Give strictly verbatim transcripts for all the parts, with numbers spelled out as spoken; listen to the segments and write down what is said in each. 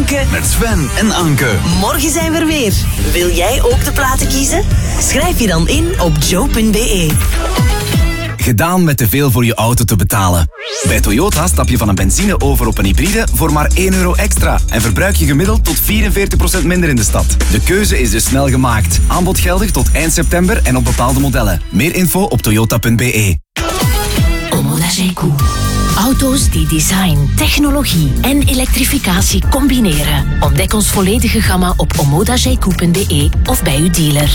Klanken met Sven en Anke. Morgen zijn we er weer. Wil jij ook de platen kiezen? Schrijf je dan in op joe punt be. Gedaan met te veel voor je auto te betalen. Bij Toyota stap je van een benzine over op een hybride voor maar één euro extra en verbruik je gemiddeld tot vierenveertig procent minder in de stad. De keuze is dus snel gemaakt. Aanbod geldig tot eind september en op bepaalde modellen. Meer info op toyota punt be. Omoda J-Q. Auto's die design, technologie en elektrificatie combineren. Ontdek ons volledige gamma op omoda j q punt be of bij uw dealer.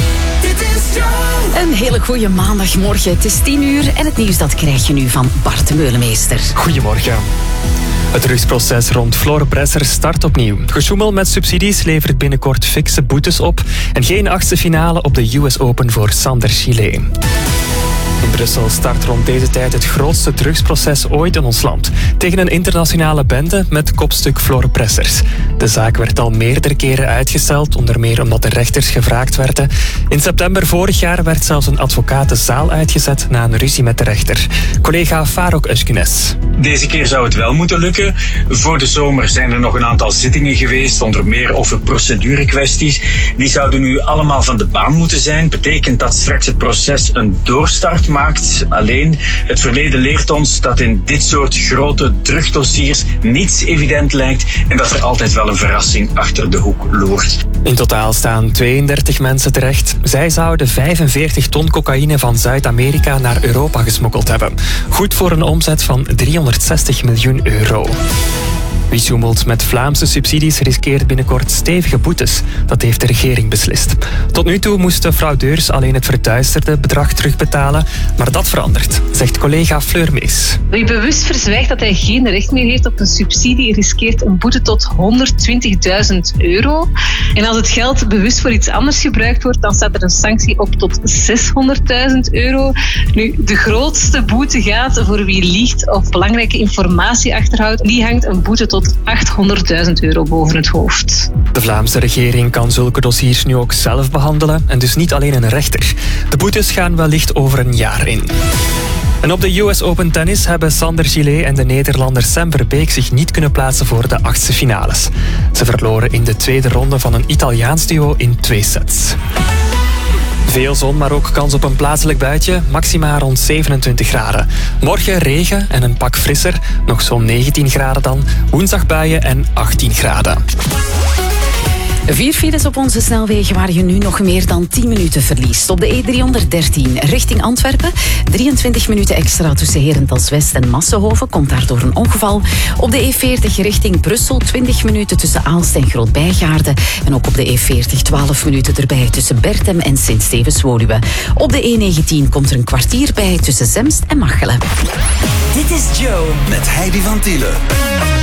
Een hele goede maandagmorgen. Het is tien uur en het nieuws dat krijg je nu van Bart de Meulemeester. Goedemorgen. Het rechtsproces rond Floor Bresser start opnieuw. Gesjoemel met subsidies levert binnenkort fikse boetes op en geen achtste finale op de U S Open voor Sander Chile. In Brussel start rond deze tijd het grootste drugsproces ooit in ons land. Tegen een internationale bende met kopstuk Floor Bressers. De zaak werd al meerdere keren uitgesteld, onder meer omdat de rechters gevraagd werden. In september vorig jaar werd zelfs een advocaat de zaal uitgezet na een ruzie met de rechter. Collega Farok Özgünes. Deze keer zou het wel moeten lukken. Voor de zomer zijn er nog een aantal zittingen geweest, onder meer over procedurekwesties. Die zouden nu allemaal van de baan moeten zijn. Betekent dat straks het proces een doorstart maakt. Alleen, het verleden leert ons dat in dit soort grote drugdossiers niets evident lijkt en dat er altijd wel een verrassing achter de hoek loert. In totaal staan tweeëndertig mensen terecht. Zij zouden vijfenveertig ton cocaïne van Zuid-Amerika naar Europa gesmokkeld hebben. Goed voor een omzet van driehonderdzestig miljoen euro. Wie sjoemelt met Vlaamse subsidies riskeert binnenkort stevige boetes. Dat heeft de regering beslist. Tot nu toe moesten fraudeurs alleen het verduisterde bedrag terugbetalen. Maar dat verandert, zegt collega Fleur Mees. Wie bewust verzwijgt dat hij geen recht meer heeft op een subsidie, riskeert een boete tot honderdtwintigduizend euro. En als het geld bewust voor iets anders gebruikt wordt, dan staat er een sanctie op tot zeshonderdduizend euro. Nu, de grootste boete gaat voor wie liegt of belangrijke informatie achterhoudt. Die hangt een boete tot achthonderdduizend euro boven het hoofd. De Vlaamse regering kan zulke dossiers nu ook zelf behandelen en dus niet alleen een rechter. De boetes gaan wellicht over een jaar in. En op de U S Open tennis hebben Sander Gillet en de Nederlander Sam Verbeek zich niet kunnen plaatsen voor de achtste finales. Ze verloren in de tweede ronde van een Italiaans duo in twee sets. Veel zon, maar ook kans op een plaatselijk buitje. Maxima rond zevenentwintig graden. Morgen regen en een pak frisser. Nog zo'n negentien graden dan. Woensdag buien en achttien graden. Vier files op onze snelwegen waar je nu nog meer dan tien minuten verliest. Op de E driehonderddertien richting Antwerpen. drieëntwintig minuten extra tussen Herentals West en Massenhoven. Komt daardoor een ongeval. Op de E veertig richting Brussel. twintig minuten tussen Aalst en Groot-Bijgaarden. En ook op de E veertig twaalf minuten erbij tussen Bertem en Sint-Stevens-Woluwe. Op de E negentien komt er een kwartier bij tussen Zemst en Machelen. Dit is Joe Met Heidi van Tielen.